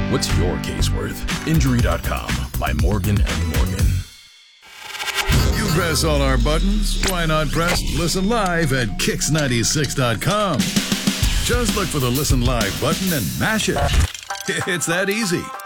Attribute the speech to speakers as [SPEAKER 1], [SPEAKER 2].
[SPEAKER 1] What's your case worth? Injury.com by Morgan & Morgan.
[SPEAKER 2] You press all our buttons. Why not press Listen Live at Kicks96.com? Just look for the Listen Live button and mash it. It's that easy.